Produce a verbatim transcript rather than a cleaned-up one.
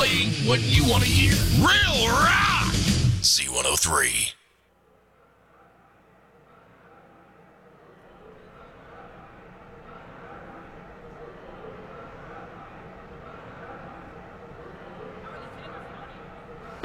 playing what you want to hear. Real rock! C one oh three.